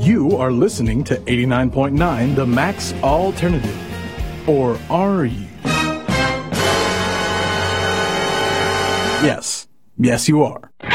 You are listening to 89.9 The Max Alternative. Or are you? Yes, you are.